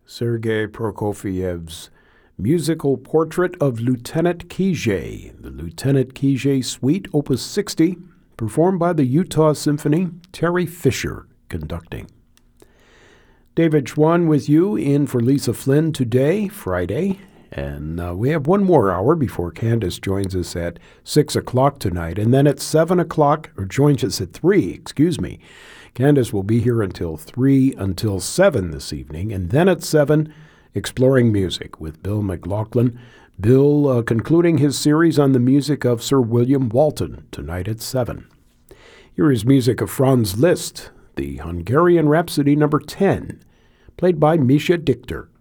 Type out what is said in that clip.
Sergei Prokofiev's musical portrait of Lieutenant Kijé, the Lieutenant Kijé Suite, Opus 60, performed by the Utah Symphony, Terry Fisher conducting. David Schwann with you in for Lisa Flynn today, Friday, and we have one more hour before Candace joins us at 6 o'clock tonight, and then at 7 o'clock, or joins us at 3, Candace will be here until 3 until 7 this evening, and then at 7, Exploring Music with Bill McLaughlin. Bill concluding his series on the music of Sir William Walton tonight at 7. Here is music of Franz Liszt, the Hungarian Rhapsody No. 10, played by Misha Dichter.